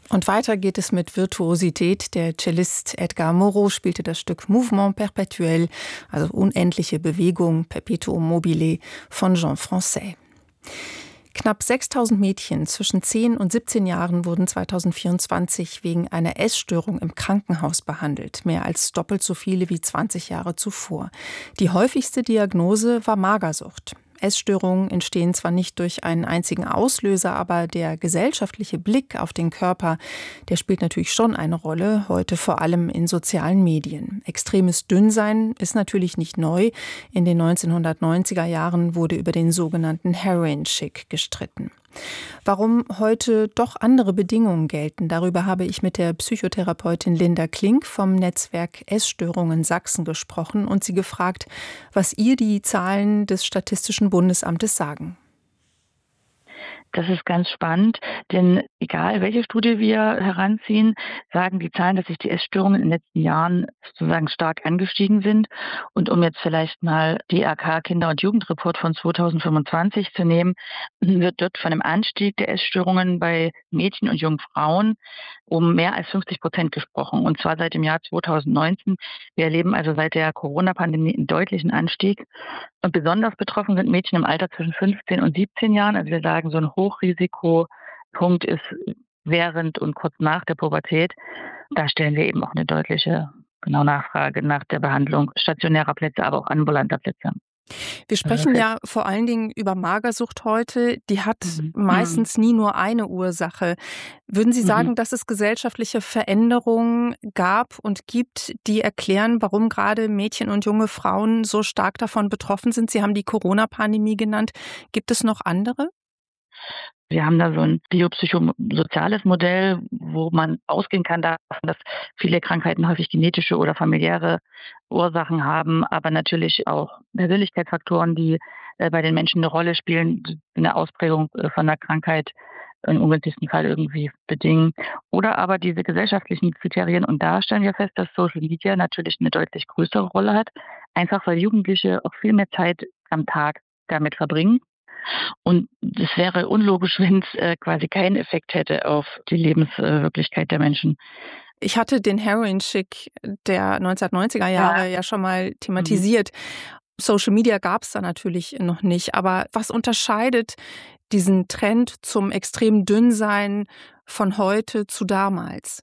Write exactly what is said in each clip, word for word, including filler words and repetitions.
Und weiter geht es mit Virtuosität. Der Cellist Edgar Moreau spielte das Stück Mouvement perpétuel, also unendliche Bewegung, Perpetuum mobile von Jean Francais. Knapp sechstausend Mädchen zwischen zehn und siebzehn Jahren wurden zweitausendvierundzwanzig wegen einer Essstörung im Krankenhaus behandelt. Mehr als doppelt so viele wie zwanzig Jahre zuvor. Die häufigste Diagnose war Magersucht. Essstörungen entstehen zwar nicht durch einen einzigen Auslöser, aber der gesellschaftliche Blick auf den Körper, der spielt natürlich schon eine Rolle, heute vor allem in sozialen Medien. Extremes Dünnsein ist natürlich nicht neu. In den neunzehnhundertneunziger Jahren wurde über den sogenannten Heroin-Chic gestritten. Warum heute doch andere Bedingungen gelten, darüber habe ich mit der Psychotherapeutin Linda Klink vom Netzwerk Essstörungen Sachsen gesprochen und sie gefragt, was ihr die Zahlen des Statistischen Bundesamtes sagen. Das ist ganz spannend, denn egal welche Studie wir heranziehen, sagen die Zahlen, dass sich die Essstörungen in den letzten Jahren sozusagen stark angestiegen sind. Und um jetzt vielleicht mal D R K Kinder- und Jugendreport von zweitausendfünfundzwanzig zu nehmen, wird dort von einem Anstieg der Essstörungen bei Mädchen und jungen Frauen um mehr als fünfzig Prozent gesprochen. Und zwar seit dem Jahr zweitausendneunzehn. Wir erleben also seit der Corona-Pandemie einen deutlichen Anstieg. Und besonders betroffen sind Mädchen im Alter zwischen fünfzehn und siebzehn Jahren. Also wir sagen, so ein Hochrisikopunkt ist während und kurz nach der Pubertät. Da stellen wir eben auch eine deutliche genau Nachfrage nach der Behandlung stationärer Plätze, aber auch ambulanter Plätze. Wir sprechen Okay. ja vor allen Dingen über Magersucht heute. Die hat Mhm. meistens nie nur eine Ursache. Würden Sie sagen, Mhm. dass es gesellschaftliche Veränderungen gab und gibt, die erklären, warum gerade Mädchen und junge Frauen so stark davon betroffen sind? Sie haben die Corona-Pandemie genannt. Gibt es noch andere? Wir haben da so ein biopsychosoziales Modell, wo man ausgehen kann davon, dass viele Krankheiten häufig genetische oder familiäre Ursachen haben, aber natürlich auch Persönlichkeitsfaktoren, die äh, bei den Menschen eine Rolle spielen, eine Ausprägung äh, von der Krankheit im ungünstigsten Fall irgendwie bedingen. Oder aber diese gesellschaftlichen Kriterien. Und da stellen wir fest, dass Social Media natürlich eine deutlich größere Rolle hat, einfach weil Jugendliche auch viel mehr Zeit am Tag damit verbringen. Und es wäre unlogisch, wenn es äh, quasi keinen Effekt hätte auf die Lebenswirklichkeit der Menschen. Ich hatte den Heroin-Chic der neunzehnhundertneunziger Jahre ja, ja schon mal thematisiert. Mhm. Social Media gab es da natürlich noch nicht. Aber was unterscheidet diesen Trend zum extrem Dünnsein von heute zu damals?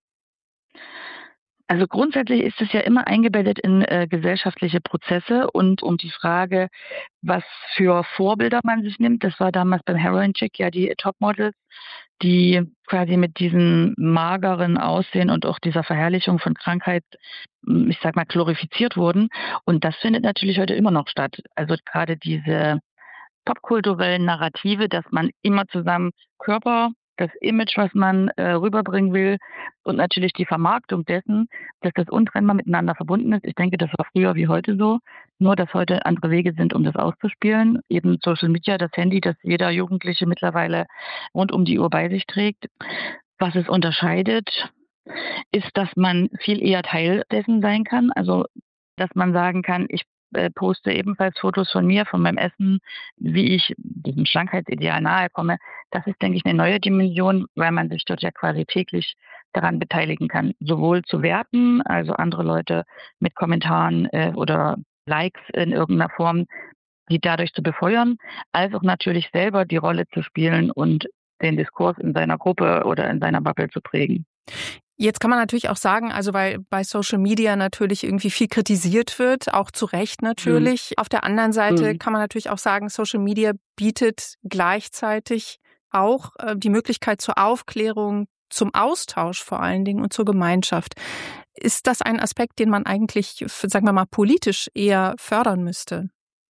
Also grundsätzlich ist es ja immer eingebettet in äh, gesellschaftliche Prozesse und um die Frage, was für Vorbilder man sich nimmt. Das war damals beim Heroin-Chic ja die Topmodels, die quasi mit diesem mageren Aussehen und auch dieser Verherrlichung von Krankheit, ich sag mal, glorifiziert wurden. Und das findet natürlich heute immer noch statt. Also gerade diese popkulturellen Narrative, dass man immer zusammen Körper, das Image, was man äh, rüberbringen will und natürlich die Vermarktung dessen, dass das untrennbar miteinander verbunden ist. Ich denke, das war früher wie heute so, nur dass heute andere Wege sind, um das auszuspielen. Eben Social Media, das Handy, das jeder Jugendliche mittlerweile rund um die Uhr bei sich trägt. Was es unterscheidet, ist, dass man viel eher Teil dessen sein kann. Also, dass man sagen kann, ich äh, poste ebenfalls Fotos von mir, von meinem Essen, wie ich diesem Schlankheitsideal nahe komme. Das ist, denke ich, eine neue Dimension, weil man sich dort ja quasi täglich daran beteiligen kann. Sowohl zu werten, also andere Leute mit Kommentaren äh, oder Likes in irgendeiner Form, die dadurch zu befeuern, als auch natürlich selber die Rolle zu spielen und den Diskurs in seiner Gruppe oder in seiner Bubble zu prägen. Jetzt kann man natürlich auch sagen, also weil bei Social Media natürlich irgendwie viel kritisiert wird, auch zu Recht natürlich. Mhm. Auf der anderen Seite mhm. kann man natürlich auch sagen, Social Media bietet gleichzeitig auch äh, die Möglichkeit zur Aufklärung, zum Austausch vor allen Dingen und zur Gemeinschaft. Ist das ein Aspekt, den man eigentlich, sagen wir mal, politisch eher fördern müsste?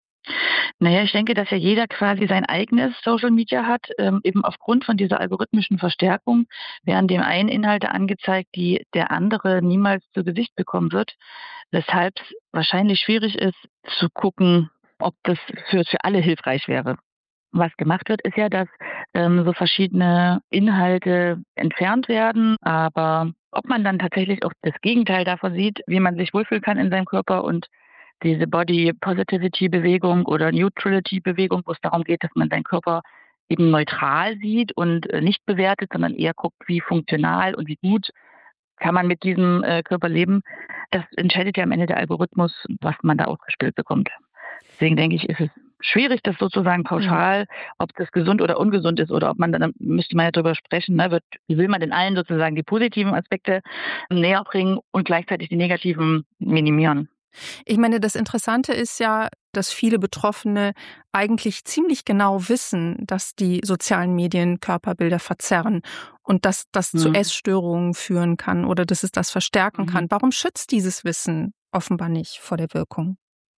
Naja, ich denke, dass ja jeder quasi sein eigenes Social Media hat, ähm, eben aufgrund von dieser algorithmischen Verstärkung werden dem einen Inhalte angezeigt, die der andere niemals zu Gesicht bekommen wird, weshalb es wahrscheinlich schwierig ist zu gucken, ob das für, für alle hilfreich wäre. Was gemacht wird, ist ja, dass ähm, so verschiedene Inhalte entfernt werden, aber ob man dann tatsächlich auch das Gegenteil davon sieht, wie man sich wohlfühlen kann in seinem Körper und diese Body Positivity Bewegung oder Neutrality Bewegung, wo es darum geht, dass man seinen Körper eben neutral sieht und äh, nicht bewertet, sondern eher guckt, wie funktional und wie gut kann man mit diesem äh, Körper leben. Das entscheidet ja am Ende der Algorithmus, was man da ausgespielt bekommt. Deswegen denke ich, ist es schwierig, das sozusagen pauschal, ob das gesund oder ungesund ist oder ob man dann, müsste man ja darüber sprechen, ne, wird, wie will man den allen sozusagen die positiven Aspekte näher bringen und gleichzeitig die negativen minimieren. Ich meine, das Interessante ist ja, dass viele Betroffene eigentlich ziemlich genau wissen, dass die sozialen Medien Körperbilder verzerren und dass das zu Mhm. Essstörungen führen kann oder dass es das verstärken Mhm. kann. Warum schützt dieses Wissen offenbar nicht vor der Wirkung?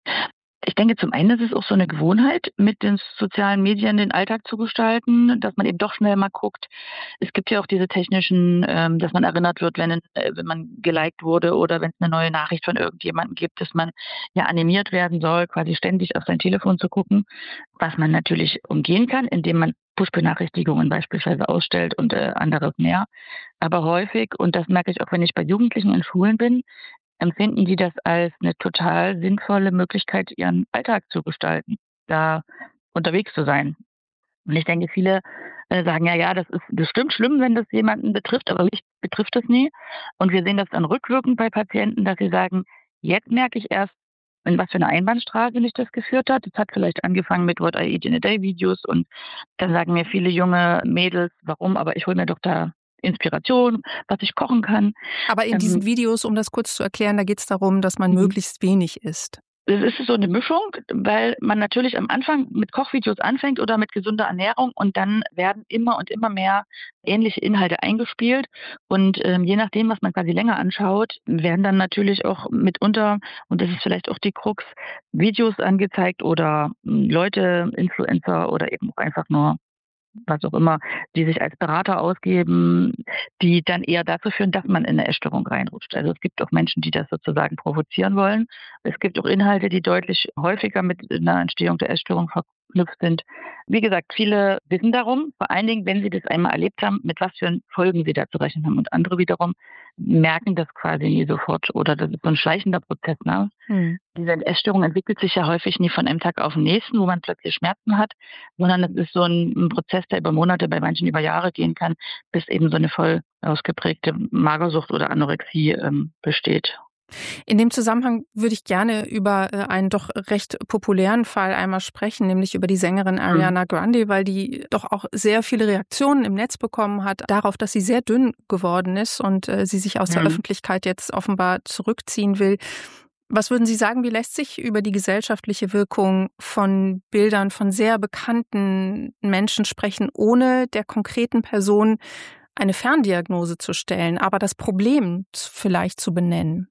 Ich denke, zum einen ist es auch so eine Gewohnheit, mit den sozialen Medien den Alltag zu gestalten, dass man eben doch schnell mal guckt. Es gibt ja auch diese technischen, ähm, dass man erinnert wird, wenn, äh, wenn man geliked wurde oder wenn es eine neue Nachricht von irgendjemandem gibt, dass man ja animiert werden soll, quasi ständig auf sein Telefon zu gucken, was man natürlich umgehen kann, indem man Push-Benachrichtigungen beispielsweise ausstellt und äh, anderes mehr. Aber häufig, und das merke ich auch, wenn ich bei Jugendlichen in Schulen bin, empfinden die das als eine total sinnvolle Möglichkeit, ihren Alltag zu gestalten, da unterwegs zu sein. Und ich denke, viele äh, sagen: „Ja, ja, das ist bestimmt schlimm, wenn das jemanden betrifft, aber mich betrifft das nie." Und wir sehen das dann rückwirkend bei Patienten, dass sie sagen: „Jetzt merke ich erst, in was für eine Einbahnstraße mich das geführt hat." Das hat vielleicht angefangen mit „What I Eat in a Day" Videos und dann sagen mir viele junge Mädels: „Warum? Aber ich hole mir doch da Inspiration, was ich kochen kann." Aber in Ähm diesen Videos, um das kurz zu erklären, da geht es darum, dass man mhm. möglichst wenig isst. Es ist so eine Mischung, weil man natürlich am Anfang mit Kochvideos anfängt oder mit gesunder Ernährung und dann werden immer und immer mehr ähnliche Inhalte eingespielt und, ähm, je nachdem, was man quasi länger anschaut, werden dann natürlich auch mitunter, und das ist vielleicht auch die Krux, Videos angezeigt oder, hm, Leute, Influencer oder eben auch einfach nur was auch immer, die sich als Berater ausgeben, die dann eher dazu führen, dass man in 'ne Essstörung reinrutscht. Also, es gibt auch Menschen, die das sozusagen provozieren wollen. Es gibt auch Inhalte, die deutlich häufiger mit 'ner Entstehung der Essstörung verknüpft sind. Wie gesagt, viele wissen darum, vor allen Dingen, wenn sie das einmal erlebt haben, mit was für Folgen sie da zu rechnen haben. Und andere wiederum merken das quasi nie sofort oder das ist so 'n schleichender Prozess, ne? Mhm. Diese Essstörung entwickelt sich ja häufig nie von einem Tag auf den nächsten, wo man plötzlich Schmerzen hat, sondern es ist so 'n 'n Prozess, der über Monate, bei manchen über Jahre gehen kann, bis eben so 'ne voll ausgeprägte Magersucht oder Anorexie, ähm, besteht. In dem Zusammenhang würde ich gerne über äh, einen doch recht populären Fall einmal sprechen, nämlich über die Sängerin Mhm. Ariana Grande, weil die doch auch sehr viele Reaktionen im Netz bekommen hat darauf, dass sie sehr dünn geworden ist und äh, sie sich aus der Mhm. Öffentlichkeit jetzt offenbar zurückziehen will. Was würden Sie sagen, wie lässt sich über die gesellschaftliche Wirkung von Bildern von sehr bekannten Menschen sprechen, ohne der konkreten Person eine Ferndiagnose zu stellen, aber das Problem z- vielleicht zu benennen?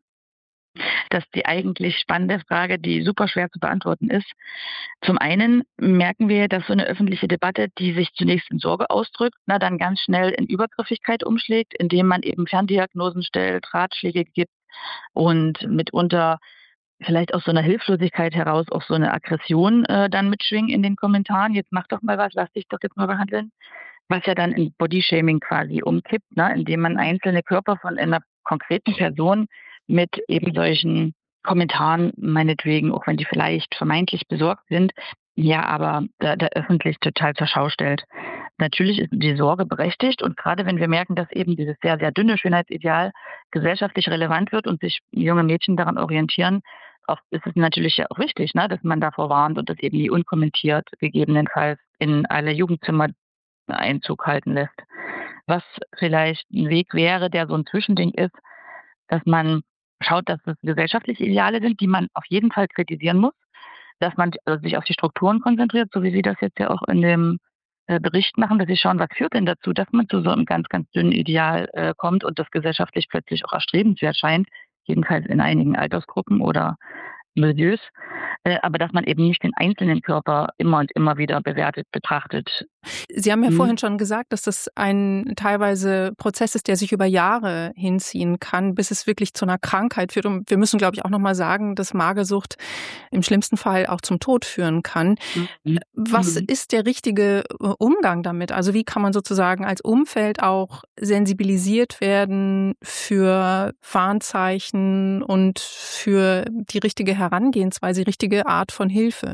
Das ist die eigentlich spannende Frage, die super schwer zu beantworten ist. Zum einen merken wir, dass so 'ne öffentliche Debatte, die sich zunächst in Sorge ausdrückt, ne, dann ganz schnell in Übergriffigkeit umschlägt, indem man eben Ferndiagnosen stellt, Ratschläge gibt und mitunter vielleicht aus so 'ner Hilflosigkeit heraus auch so 'ne Aggression, äh, dann mitschwingen in den Kommentaren: „Jetzt mach doch mal was, lass dich doch jetzt mal behandeln." Was ja dann in Bodyshaming quasi umkippt, ne, indem man einzelne Körper von einer konkreten Person mit eben solchen Kommentaren, meinetwegen, auch wenn die vielleicht vermeintlich besorgt sind, ja, aber da da öffentlich total zur Schau stellt. Natürlich ist die Sorge berechtigt und grade wenn wir merken, dass eben dieses sehr, sehr dünne Schönheitsideal gesellschaftlich relevant wird und sich junge Mädchen daran orientieren, oft ist es natürlich ja auch wichtig, ne, dass man davor warnt und das eben nie unkommentiert gegebenenfalls in alle Jugendzimmer Einzug halten lässt. Was vielleicht 'n Weg wäre, der so 'n Zwischending ist, dass man schaut, dass es gesellschaftliche Ideale sind, die man auf jeden Fall kritisieren muss, dass man äh, sich auf die Strukturen konzentriert, so wie Sie das jetzt ja auch in dem, äh, Bericht machen, dass Sie schauen, was führt denn dazu, dass man zu so 'nem ganz, ganz dünnen Ideal, äh, kommt und das gesellschaftlich plötzlich auch erstrebenswert scheint, jedenfalls in einigen Altersgruppen oder Milieus, äh, aber dass man eben nicht den einzelnen Körper immer und immer wieder bewertet, betrachtet. Sie haben ja Mhm. vorhin schon gesagt, dass das ein teilweise Prozess ist, der sich über Jahre hinziehen kann, bis es wirklich zu einer Krankheit führt. Und wir müssen, glaube ich, auch noch mal sagen, dass Magersucht im schlimmsten Fall auch zum Tod führen kann. Mhm. Was Mhm. ist der richtige äh, Umgang damit? Also, wie kann man sozusagen als Umfeld auch sensibilisiert werden für Warnzeichen und für die richtige Herangehensweise, die richtige Art von Hilfe?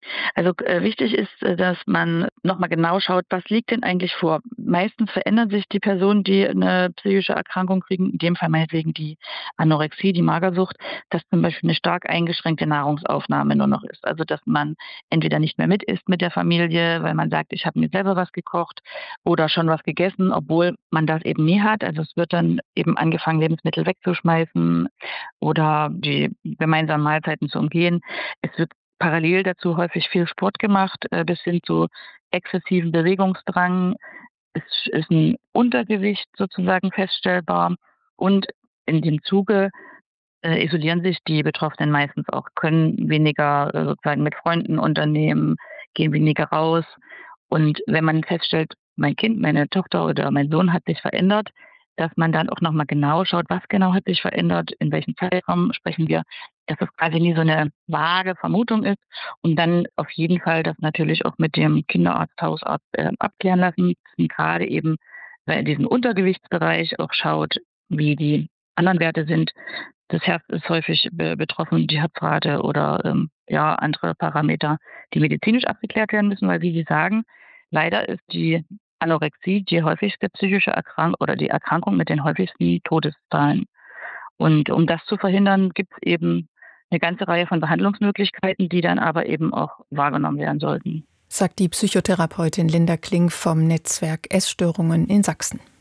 Also äh, wichtig ist, äh, dass man nochmal genau schaut, was liegt denn eigentlich vor. Meistens verändern sich die Personen, die eine psychische Erkrankung kriegen, in dem Fall meinetwegen die Anorexie, die Magersucht, dass zum Beispiel eine stark eingeschränkte Nahrungsaufnahme nur noch ist. Also dass man entweder nicht mehr mit isst mit der Familie, weil man sagt, ich habe mir selber was gekocht oder schon was gegessen, obwohl man das eben nie hat. Also es wird dann eben angefangen, Lebensmittel wegzuschmeißen oder die gemeinsamen Mahlzeiten zu umgehen. Es wird parallel dazu häufig viel Sport gemacht, äh, bis hin zu exzessiven Bewegungsdrang. Es ist ein Untergewicht sozusagen feststellbar und in dem Zuge äh, isolieren sich die Betroffenen meistens auch, können weniger äh, sozusagen mit Freunden unternehmen, gehen weniger raus. Und wenn man feststellt, mein Kind, meine Tochter oder mein Sohn hat sich verändert, dass man dann auch nochmal genau schaut, was genau hat sich verändert, in welchem Zeitraum sprechen wir, dass es quasi nie so eine vage Vermutung ist und dann auf jeden Fall das natürlich auch mit dem Kinderarzt, Hausarzt äh, abklären lassen, und gerade eben weil in diesem Untergewichtsbereich auch schaut, wie die anderen Werte sind. Das Herz ist häufig be betroffen, die Herzrate oder ähm, ja, andere Parameter, die medizinisch abgeklärt werden müssen, weil wie Sie sagen, leider ist die Anorexie die häufigste psychische Erkrankung oder die Erkrankung mit den häufigsten Todeszahlen. Und um das zu verhindern, gibt es eben eine ganze Reihe von Behandlungsmöglichkeiten, die dann aber eben auch wahrgenommen werden sollten. Sagt die Psychotherapeutin Linda Kling vom Netzwerk Essstörungen in Sachsen.